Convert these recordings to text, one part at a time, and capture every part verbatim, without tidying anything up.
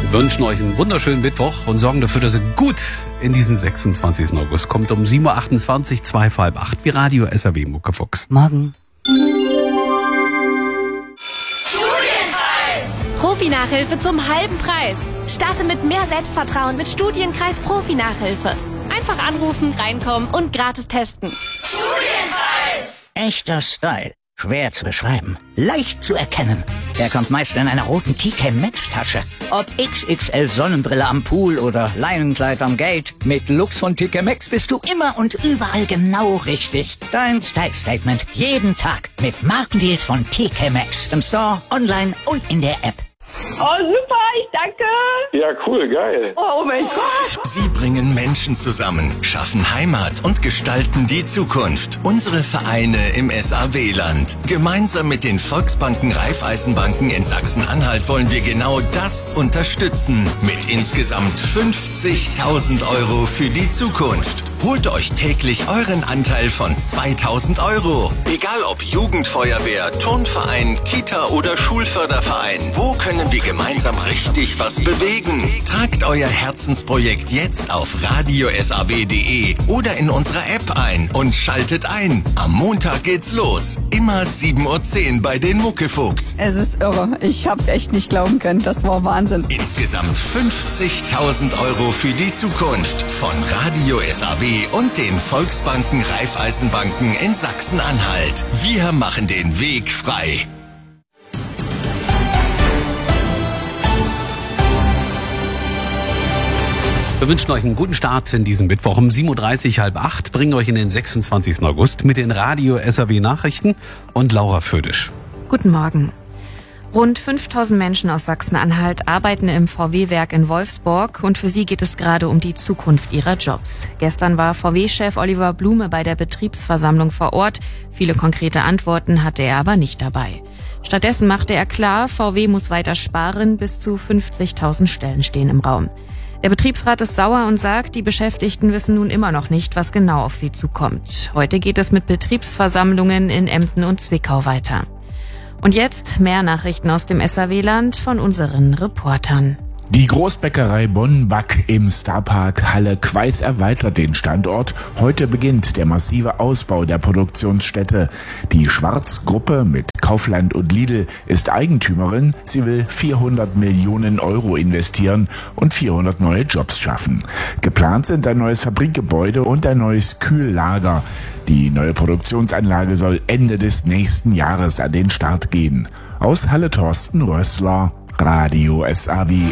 wünschen euch einen wunderschönen Mittwoch und sorgen dafür, dass ihr gut in diesen sechsundzwanzigsten August kommt. Um sieben Uhr achtundzwanzig, zwei vor halb acht, wie Radio S R W Muckefuchs. Morgen. Profi-Nachhilfe zum halben Preis. Starte mit mehr Selbstvertrauen mit Studienkreis Profi-Nachhilfe. Einfach anrufen, reinkommen und gratis testen. Studienkreis! Echter Style. Schwer zu beschreiben. Leicht zu erkennen. Er kommt meist in einer roten T K Maxx Tasche. Ob X X L Sonnenbrille am Pool oder Leinenkleid am Gate. Mit Lux von T K Maxx bist du immer und überall genau richtig. Dein Style Statement jeden Tag mit Markendeals von T K Maxx. Im Store, online und in der App. Oh, super, ich danke. Ja, cool, geil. Oh, mein Gott. Sie bringen Menschen zusammen, schaffen Heimat und gestalten die Zukunft. Unsere Vereine im S A W-Land. Gemeinsam mit den Volksbanken Raiffeisenbanken in Sachsen-Anhalt wollen wir genau das unterstützen. Mit insgesamt fünfzigtausend Euro für die Zukunft. Holt euch täglich euren Anteil von zweitausend Euro. Egal ob Jugendfeuerwehr, Turnverein, Kita oder Schulförderverein. Wo können wir gemeinsam richtig was bewegen? Tragt euer Herzensprojekt jetzt auf radio s a w punkt d e oder in unserer App ein und schaltet ein. Am Montag geht's los. Immer sieben Uhr zehn bei den Muckefuchs. Es ist irre. Ich hab's echt nicht glauben können. Das war Wahnsinn. Insgesamt fünfzigtausend Euro für die Zukunft von Radio S A W und den Volksbanken Raiffeisenbanken in Sachsen-Anhalt. Wir machen den Weg frei. Wir wünschen euch einen guten Start in diesem Mittwoch. Um sieben Uhr dreißig, halb acht, bringen euch in den sechsundzwanzigsten August mit den Radio S R W Nachrichten und Laura Födisch. Guten Morgen. Rund fünftausend Menschen aus Sachsen-Anhalt arbeiten im V W-Werk in Wolfsburg und für sie geht es gerade um die Zukunft ihrer Jobs. Gestern war V W-Chef Oliver Blume bei der Betriebsversammlung vor Ort. Viele konkrete Antworten hatte er aber nicht dabei. Stattdessen machte er klar, V W muss weiter sparen, bis zu fünfzigtausend Stellen stehen im Raum. Der Betriebsrat ist sauer und sagt, die Beschäftigten wissen nun immer noch nicht, was genau auf sie zukommt. Heute geht es mit Betriebsversammlungen in Emden und Zwickau weiter. Und jetzt mehr Nachrichten aus dem S R W-Land von unseren Reportern. Die Großbäckerei Bonn-Back im Starpark Halle-Queis erweitert den Standort. Heute beginnt der massive Ausbau der Produktionsstätte. Die Schwarz-Gruppe mit Kaufland und Lidl ist Eigentümerin. Sie will vierhundert Millionen Euro investieren und vierhundert neue Jobs schaffen. Geplant sind ein neues Fabrikgebäude und ein neues Kühllager. Die neue Produktionsanlage soll Ende des nächsten Jahres an den Start gehen. Aus Halle Thorsten Rössler, Radio S A W.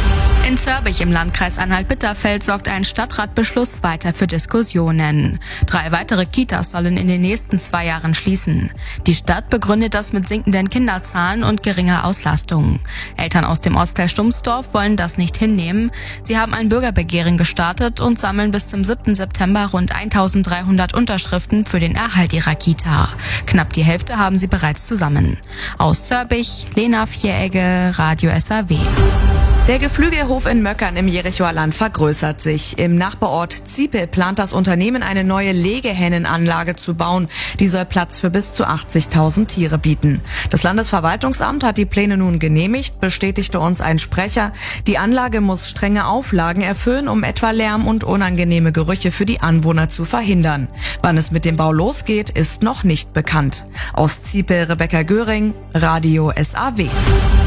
In Zörbich im Landkreis Anhalt-Bitterfeld sorgt ein Stadtratbeschluss weiter für Diskussionen. Drei weitere Kitas sollen in den nächsten zwei Jahren schließen. Die Stadt begründet das mit sinkenden Kinderzahlen und geringer Auslastung. Eltern aus dem Ortsteil Stumsdorf wollen das nicht hinnehmen. Sie haben ein Bürgerbegehren gestartet und sammeln bis zum siebten September rund eintausenddreihundert Unterschriften für den Erhalt ihrer Kita. Knapp die Hälfte haben sie bereits zusammen. Aus Zörbich, Lena Vieregge, Radio S A W. Der Geflügelhof in Möckern im Jerichoer Land vergrößert sich. Im Nachbarort Ziepel plant das Unternehmen eine neue Legehennenanlage zu bauen. Die soll Platz für bis zu achtzigtausend Tiere bieten. Das Landesverwaltungsamt hat die Pläne nun genehmigt, bestätigte uns ein Sprecher. Die Anlage muss strenge Auflagen erfüllen, um etwa Lärm und unangenehme Gerüche für die Anwohner zu verhindern. Wann es mit dem Bau losgeht, ist noch nicht bekannt. Aus Ziepel Rebecca Göring, Radio S A W.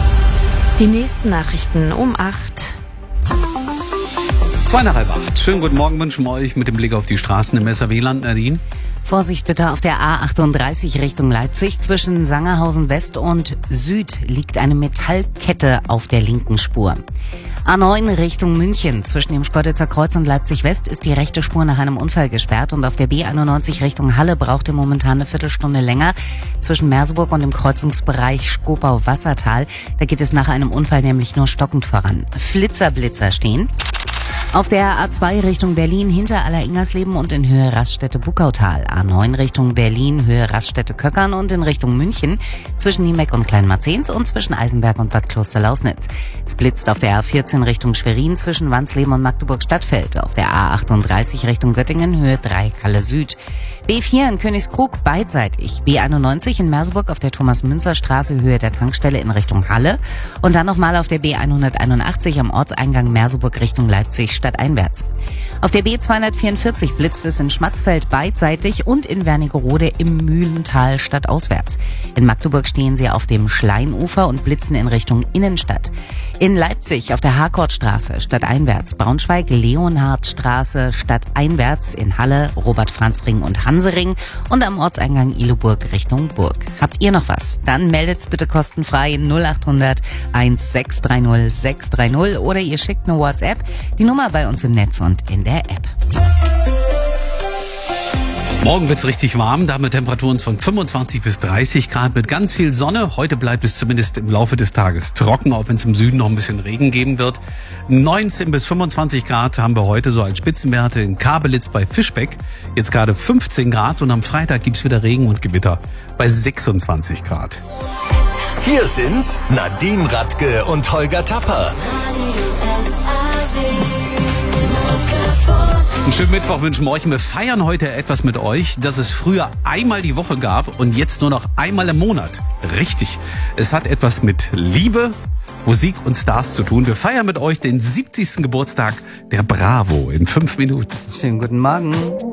Die nächsten Nachrichten um acht. Zwei nach halb acht. Schönen guten Morgen wünschen wir euch mit dem Blick auf die Straßen im S R W-Land, Nadine. Vorsicht bitte auf der A achtunddreißig Richtung Leipzig. Zwischen Sangerhausen West und Süd liegt eine Metallkette auf der linken Spur. A neun Richtung München. Zwischen dem Schkeuditzer Kreuz und Leipzig West ist die rechte Spur nach einem Unfall gesperrt und auf der B einundneunzig Richtung Halle braucht ihr momentan eine Viertelstunde länger. Zwischen Merseburg und dem Kreuzungsbereich Skopau-Wassertal. Da geht es nach einem Unfall nämlich nur stockend voran. Flitzer-Blitzer stehen. Auf der A zwei Richtung Berlin hinter Alleringers-Leben und in Höhe Raststätte Buckautal. A neun Richtung Berlin, Höhe Raststätte Köckern und in Richtung München. zwischen Niemeck und Kleinmarzens und zwischen Eisenberg und Bad Klosterlausnitz. Es blitzt auf der A vierzehn Richtung Schwerin zwischen Wansleben und Magdeburg-Stadtfeld, auf der A achtunddreißig Richtung Göttingen, Höhe drei Kalle Süd. B vier in Königskrug beidseitig, B einundneunzig in Merseburg auf der Thomas-Münzer-Straße, Höhe der Tankstelle in Richtung Halle und dann nochmal auf der B hunderteinundachtzig am Ortseingang Merseburg Richtung Leipzig stadteinwärts. Auf der B zweihundertvierundvierzig blitzt es in Schmatzfeld beidseitig und in Wernigerode im Mühlental stadtauswärts. In Magdeburg stehen sie auf dem Schleinufer und blitzen in Richtung Innenstadt. In Leipzig auf der Harkortstraße stadteinwärts, Braunschweig Leonhardstraße stadteinwärts, in Halle Robert-Franz-Ring und Hansering und am Ortseingang Iloburg Richtung Burg. Habt ihr noch was? Dann meldet's bitte kostenfrei null acht hundert sechs drei null sechs drei null oder ihr schickt eine WhatsApp. Die Nummer bei uns im Netz und in der App. Morgen wird's richtig warm, da mit Temperaturen von fünfundzwanzig bis dreißig Grad mit ganz viel Sonne. Heute bleibt es zumindest im Laufe des Tages trocken, auch wenn es im Süden noch ein bisschen Regen geben wird. neunzehn bis fünfundzwanzig Grad haben wir heute so als Spitzenwerte in Kabelitz bei Fischbeck. Jetzt gerade fünfzehn Grad und am Freitag gibt's wieder Regen und Gewitter bei sechsundzwanzig Grad. Hier sind Nadine Radke und Holger Tapper. Einen schönen Mittwoch wünschen wir euch. Wir feiern heute etwas mit euch, das es früher einmal die Woche gab und jetzt nur noch einmal im Monat. Richtig. Es hat etwas mit Liebe, Musik und Stars zu tun. Wir feiern mit euch den siebzigsten Geburtstag der Bravo in fünf Minuten. Schönen guten Morgen.